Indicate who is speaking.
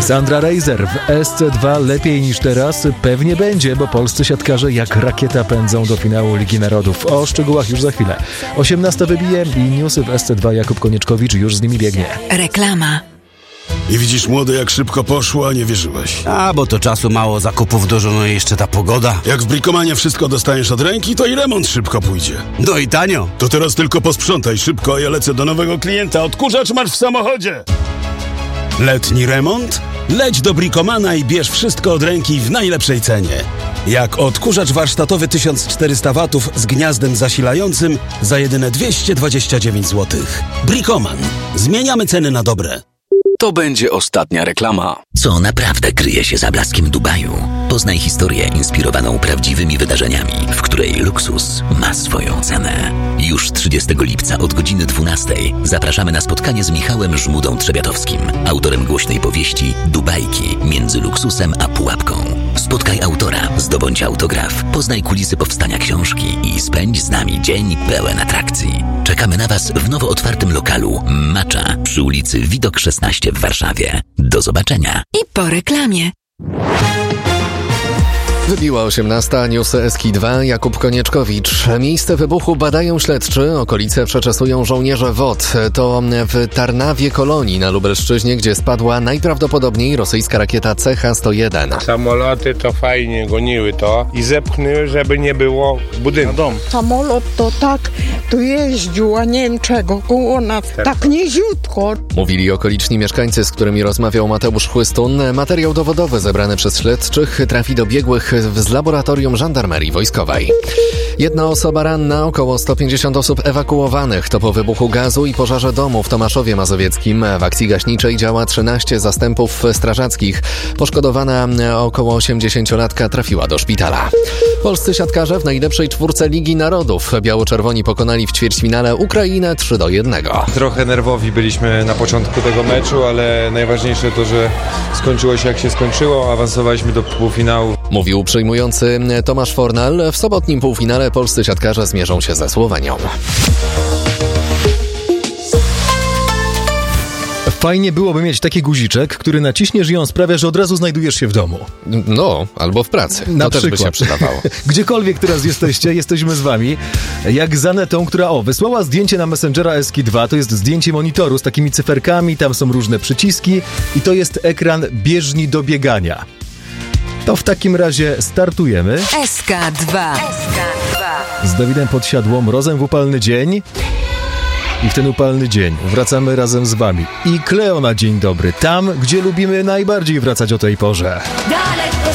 Speaker 1: Sandra Reiser w SC2 lepiej niż teraz pewnie będzie, bo polscy siatkarze jak rakieta pędzą do finału Ligi Narodów. O szczegółach już za chwilę. 18 wybije i newsy w SC2. Jakub Konieczkowicz już z nimi biegnie.
Speaker 2: Reklama.
Speaker 3: I widzisz, młody, jak szybko poszło, a nie wierzyłeś.
Speaker 4: Bo to czasu mało, zakupów dużo, no i jeszcze ta pogoda.
Speaker 3: Jak w Bricomanie wszystko dostaniesz od ręki, to i remont szybko pójdzie.
Speaker 4: No i tanio.
Speaker 3: To teraz tylko posprzątaj szybko, a ja lecę do nowego klienta. Odkurzacz masz w samochodzie. Letni remont? Leć do Bricomana i bierz wszystko od ręki w najlepszej cenie. Jak odkurzacz warsztatowy 1400 W z gniazdem zasilającym za jedyne 229 zł. Bricoman. Zmieniamy ceny na dobre.
Speaker 5: To będzie ostatnia reklama.
Speaker 6: Co naprawdę kryje się za blaskiem Dubaju? Poznaj historię inspirowaną prawdziwymi wydarzeniami, w której luksus ma swoją cenę. Już 30 lipca od godziny 12 zapraszamy na spotkanie z Michałem Żmudą-Trzebiatowskim, autorem głośnej powieści Dubajki między luksusem a pułapką. Spotkaj autora, zdobądź autograf, poznaj kulisy powstania książki i spędź z nami dzień pełen atrakcji. Czekamy na Was w nowo otwartym lokalu Macza przy ulicy Widok 16 w Warszawie. Do zobaczenia.
Speaker 2: I po reklamie.
Speaker 7: Wybiła 18, newsy SK2, Jakub Konieczkowicz. Miejsce wybuchu badają śledczy, okolice przeczesują żołnierze WOT. To w Tarnawie Kolonii na Lubelszczyźnie, gdzie spadła najprawdopodobniej rosyjska rakieta CH-101.
Speaker 8: Samoloty to fajnie goniły to i zepchnęły, żeby nie było budynku.
Speaker 9: Samolot to tak tu jeździł, a nie wiem czego, koło nas, tak niziutko.
Speaker 7: Mówili okoliczni mieszkańcy, z którymi rozmawiał Mateusz Chłystun. Materiał dowodowy zebrany przez śledczych trafi do biegłych z laboratorium żandarmerii wojskowej. Jedna osoba ranna, około 150 osób ewakuowanych. To po wybuchu gazu i pożarze domu w Tomaszowie Mazowieckim. W akcji gaśniczej działa 13 zastępów strażackich. Poszkodowana około 80-latka trafiła do szpitala. Polscy siatkarze w najlepszej czwórce Ligi Narodów. Biało-czerwoni pokonali w ćwierćfinale Ukrainę 3-1.
Speaker 10: Trochę nerwowi byliśmy na początku tego meczu, ale najważniejsze to, że skończyło się jak się skończyło. Awansowaliśmy do półfinału.
Speaker 7: Mówił przyjmujący Tomasz Fornal. W sobotnim półfinale polscy siatkarze zmierzą się ze Słowenią.
Speaker 1: Fajnie byłoby mieć taki guziczek, który naciśniesz i on sprawia, że od razu znajdujesz się w domu.
Speaker 7: No, albo w pracy.
Speaker 1: Na
Speaker 7: to
Speaker 1: przykład.
Speaker 7: też by się przydawało.
Speaker 1: Gdziekolwiek teraz jesteście, jesteśmy z wami. Jak z Anetą, która wysłała zdjęcie na Messengera SK2. To jest zdjęcie monitoru z takimi cyferkami, tam są różne przyciski i to jest ekran bieżni do biegania. To w takim razie startujemy.
Speaker 2: SK2.
Speaker 1: Z Dawidem Podsiadło, mrozem w upalny dzień. I w ten upalny dzień wracamy razem z wami. I Kleo na dzień dobry, tam, gdzie lubimy najbardziej wracać o tej porze.
Speaker 11: Daleko